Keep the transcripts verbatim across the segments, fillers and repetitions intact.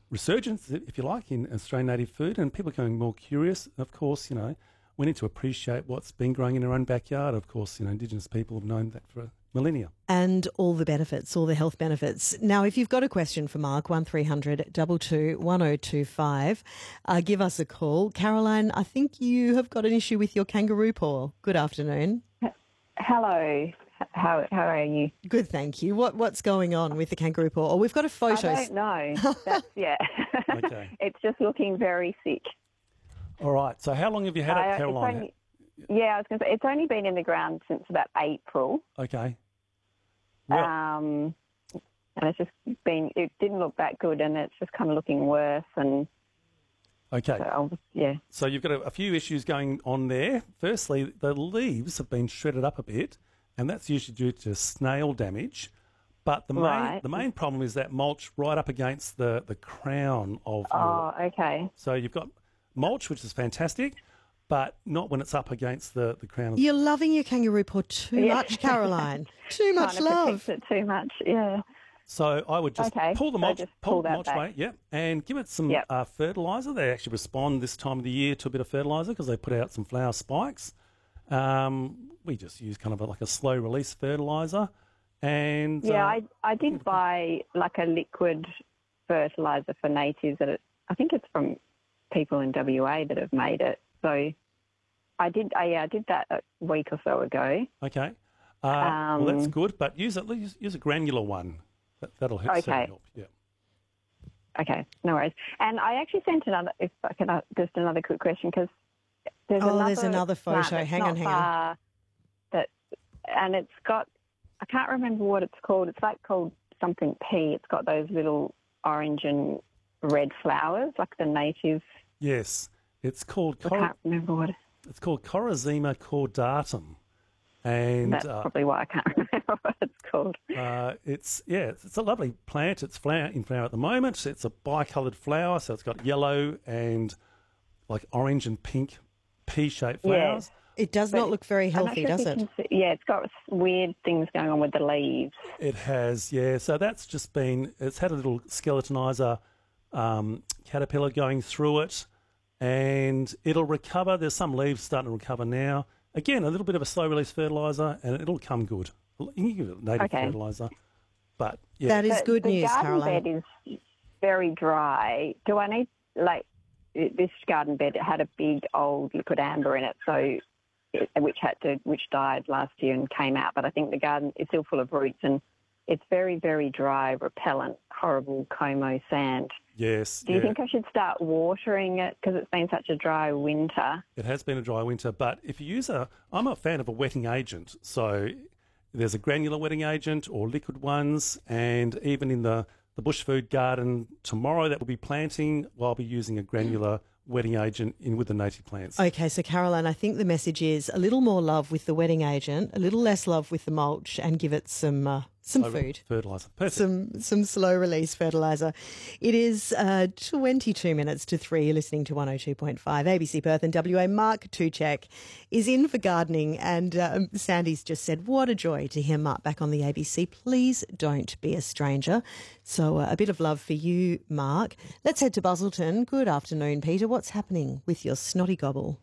resurgence, if you like, in Australian native food, and people are becoming more curious. Of course, you know, we need to appreciate what's been growing in our own backyard. Of course, you know, Indigenous people have known that for millennia. And all the benefits, all the health benefits. Now, if you've got a question for Mark, one three hundred two two one oh two five, uh, give us a call. Caroline, I think you have got an issue with your kangaroo paw. Good afternoon. Hello. How how are you? Good, thank you. What What's going on with the kangaroo paw? Oh, we've got a photo. I don't know. That's, yeah. Okay. It's just looking very sick. All right. So how long have you had I- it, Caroline? It's only, yeah, I was going to say, it's only been in the ground since about April. Okay. Well, Um, and it's just been, it didn't look that good, and it's just kind of looking worse. And okay. so, I'll- yeah. So you've got a, a few issues going on there. Firstly, the leaves have been shredded up a bit, and that's usually due to snail damage. But the main Right. the main problem is that mulch right up against the, the crown of Oh, your... okay. So you've got mulch, which is fantastic, but not when it's up against the, the crown. Of You're loving your kangaroo paw too Yeah. much, Caroline. Too much Kind of love. protects it too much, yeah. So I would just Okay, pull the so mulch, just pull pull the that mulch back. away, yep, and give it some Yep. uh, fertiliser. They actually respond this time of the year to a bit of fertiliser because they put out some flower spikes. Um, we just use kind of a, like a slow release fertiliser, and Yeah, uh, I I did buy like a liquid fertiliser for natives that it, I think it's from people in W A that have made it. So I did I, yeah, I did that a week or so ago. okay, uh, well that's Um, good, but use at least use a granular one. That, that'll help. Okay. certainly help. Yeah. Okay, no worries. And I actually sent another, if I can, uh, just another quick question, because there's Oh, another there's another plant photo. that's Hang not on, hang on. far That, and it's got, I can't remember what it's called. It's like called something P. It's got those little orange and red flowers, like the native. Yes, it's called I cor- can't remember what. it's called Corazima cordatum, and That's uh, probably why I can't remember what it's called. Uh, it's yeah, it's, it's a lovely plant. It's flower in flower at the moment. It's a bicoloured flower, so it's got yellow and like orange and pink pea-shaped flowers. It does But not look very I'm not healthy, sure if does you it? can see- yeah, it's got weird things going on with the leaves. It has, yeah. So that's just been. It's had a little skeletonizer um, caterpillar going through it, and it'll recover. There's some leaves starting to recover now. Again, a little bit of a slow release fertiliser, and it'll come good. You can give it native Okay. fertiliser, but yeah, That is But good the news, garden Caroline. bed is very dry. Do I need, like, this garden bed, it had a big old liquid amber in it, so it, which had to, which died last year and came out. But I think the garden is still full of roots, and it's very, very dry, repellent, horrible Como sand. yes. Do you yeah. think I should start watering it because it's been such a dry winter? It has been a dry winter, but if you use a, I'm a fan of a wetting agent. So there's a granular wetting agent or liquid ones, and even in the, the bush food garden tomorrow that we'll be planting, well, I'll be using a granular wetting agent in with the native plants. Okay, so Caroline, I think the message is a little more love with the wetting agent, a little less love with the mulch, and give it some uh, some So food. Fertiliser. Perfect. Some some slow release fertiliser. It is uh, twenty-two minutes to three. You're listening to one oh two point five A B C Perth and W A. Mark Tuchek is in for gardening, and uh, Sandy's just said, "What a joy to hear Mark back on the A B C. Please don't be a stranger." So uh, a bit of love for you, Mark. Let's head to Busselton. Good afternoon, Peter. What's happening with your snotty gobble?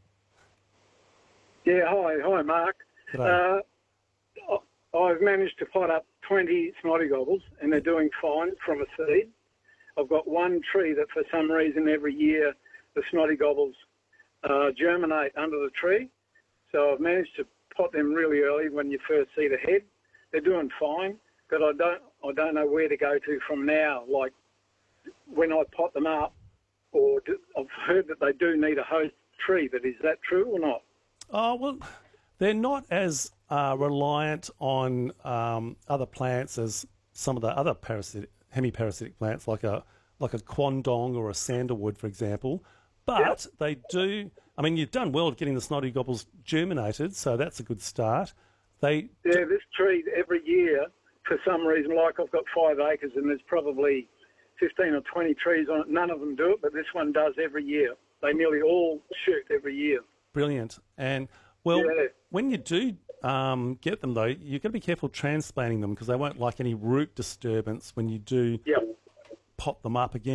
Yeah, hi, hi, Mark. G'day. Uh, I- I've managed to pot up twenty snotty gobbles, and they're doing fine from a seed. I've got one tree that, for some reason, every year the snotty gobbles uh, germinate under the tree. So I've managed to pot them really early when you first see the head. They're doing fine, but I don't, I don't know where to go to from now. Like when I pot them up, or do, I've heard that they do need a host tree. But is that true or not? Oh, well, they're not as uh, reliant on um, other plants as some of the other parasitic, hemiparasitic plants, like a like a quandong or a sandalwood, for example. But Yep. they do. I mean, you've done well getting the snotty gobbles germinated, so that's a good start. They Yeah, this tree every year, for some reason, like I've got five acres and there's probably fifteen or twenty trees on it. None of them do it, but this one does every year. They nearly all shoot every year. brilliant. And well, Yeah. when you do um, get them though, you've got to be careful transplanting them because they won't like any root disturbance when you do Yeah. pop them up again.